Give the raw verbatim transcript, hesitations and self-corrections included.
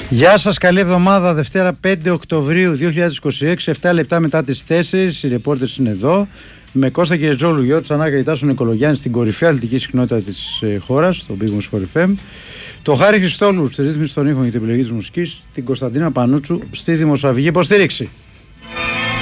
Γεια σας, καλή εβδομάδα. Δευτέρα πέντε Οκτωβρίου δύο χιλιάδες είκοσι έξι, επτά λεπτά μετά τις τέσσερις. Οι ρεπόρτερς είναι εδώ. Με Κώστα και Ζόλου, Γιώργο Τσανάκα και Τάσο Νικολογιάννη στην κορυφαία αθλητική συχνότητα της ε, χώρας, το Big Wings Sport εφ εμ. Το Χάρη Χριστόλου στη ρύθμιση των ήχων και την επιλογή της μουσικής. Την Κωνσταντίνα Πανούτσου στη δημοσιογραφική υποστήριξη.